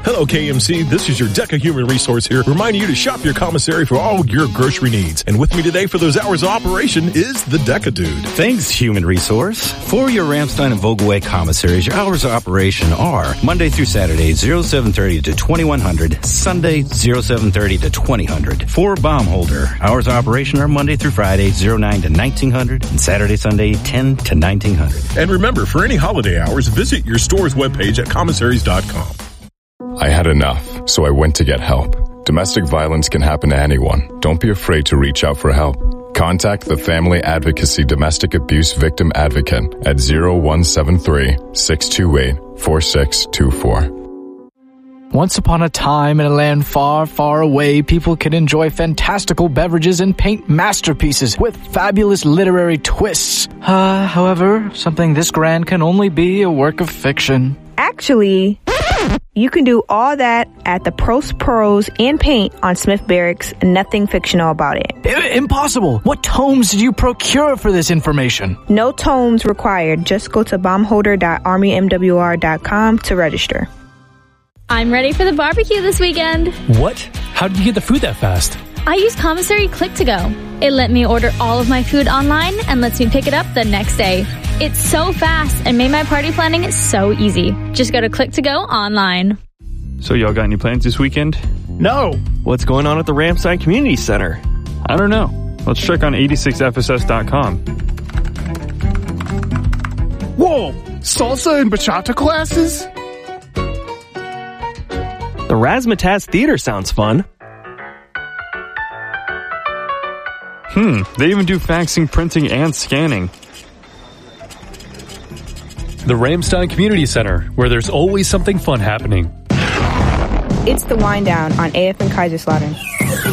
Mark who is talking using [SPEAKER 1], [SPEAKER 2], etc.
[SPEAKER 1] Hello, KMC. This is your DECA Human Resource here, reminding you to shop your commissary for all your grocery needs. And with me today for those hours of operation is the DECA Dude.
[SPEAKER 2] Thanks, Human Resource. For your Ramstein and Vogelway commissaries, your hours of operation are Monday through Saturday, 0730 to 2100, Sunday, 0730 to 2000. For Baumholder, hours of operation are Monday through Friday, 09 to 1900, and Saturday, Sunday, 10 to 1900.
[SPEAKER 1] And remember, for any holiday hours, visit your store's webpage at commissaries.com.
[SPEAKER 3] I had enough, so I went to get help. Domestic violence can happen to anyone. Don't be afraid to reach out for help. Contact the Family Advocacy Domestic Abuse Victim Advocate at 0173-628-4624.
[SPEAKER 4] Once upon a time in a land far, far away, people could enjoy fantastical beverages and paint masterpieces with fabulous literary twists. However, something this grand can only be a work of fiction.
[SPEAKER 5] Actually, you can do all that at the Prost Prose and Paint on Smith Barracks. Nothing fictional about it.
[SPEAKER 4] Impossible! What tomes did you procure for this information?
[SPEAKER 5] No tomes required. Just go to bombholder.armymwr.com to register.
[SPEAKER 6] I'm ready for the barbecue this weekend.
[SPEAKER 7] What? How did you get the food that fast?
[SPEAKER 6] I use Commissary Click to Go. It let me order all of my food online and lets me pick it up the next day. It's so fast and made my party planning so easy. Just go to Click to Go online.
[SPEAKER 8] So y'all got any plans this weekend?
[SPEAKER 9] No. What's going on at the Ramstein Community Center?
[SPEAKER 8] I don't know. Let's check on 86fss.com.
[SPEAKER 10] Whoa! Salsa and bachata classes?
[SPEAKER 9] The Razzmatazz Theater sounds fun.
[SPEAKER 8] They even do faxing, printing, and scanning.
[SPEAKER 7] The Ramstein Community Center, where there's always something fun happening.
[SPEAKER 5] It's the Wind Down on AF and Kaiserslautern.